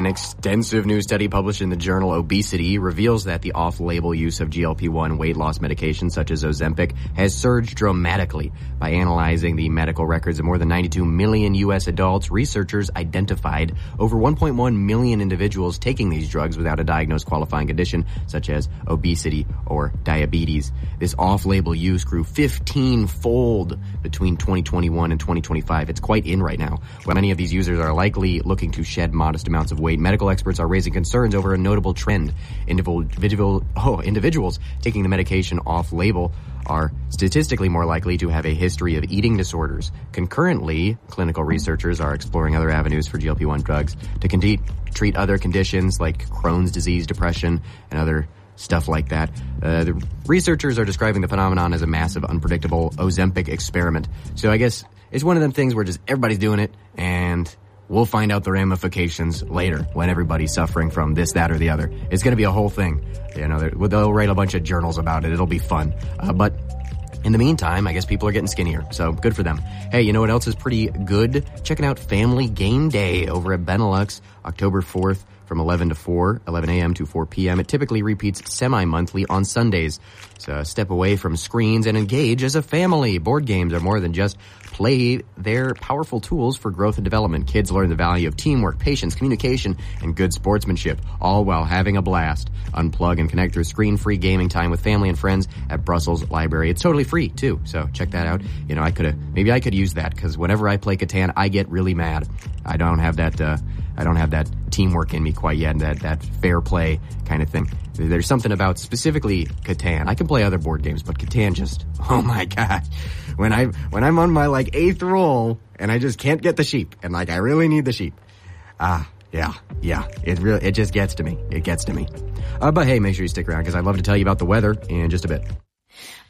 An extensive new study published in the journal Obesity reveals that the off-label use of GLP-1 weight loss medications such as Ozempic has surged dramatically. By analyzing the medical records of more than 92 million U.S. adults, researchers identified over 1.1 million individuals taking these drugs without a diagnosed qualifying condition such as obesity or diabetes. This off-label use grew 15-fold between 2021 and 2025. It's quite in right now. While many of these users are likely looking to shed modest amounts of weight, medical experts are raising concerns over a notable trend. Individuals taking the medication off-label are statistically more likely to have a history of eating disorders. Concurrently, clinical researchers are exploring other avenues for GLP-1 drugs to treat other conditions like Crohn's disease, depression, and other stuff like that. The researchers are describing the phenomenon as a massive, unpredictable Ozempic experiment. So I guess it's one of them things where just everybody's doing it, and we'll find out the ramifications later when everybody's suffering from this, that, or the other. It's going to be a whole thing. You know, they'll write a bunch of journals about it. It'll be fun. But in the meantime, I guess people are getting skinnier, so good for them. Hey, you know what else is pretty good? Checking out Family Game Day over at Benelux, October 4th from 11 a.m. to 4 p.m. It typically repeats semi-monthly on Sundays. So step away from screens and engage as a family. Board games are more than just play. They're powerful tools for growth and development. Kids learn the value of teamwork, patience, communication, and good sportsmanship, all while having a blast. Unplug and connect through screen-free gaming time with family and friends at Brussels Library. It's totally free, too, so check that out. You know, maybe I could use that, because whenever I play Catan, I get really mad. I don't have that teamwork in me quite yet, that fair play kind of thing. There's something about specifically Catan. I can play other board games, but Catan just, oh my gosh. When I'm on my like 8th roll and I just can't get the sheep and like I really need the sheep. Yeah. It just gets to me. It gets to me. But hey, make sure you stick around because I'd love to tell you about the weather in just a bit.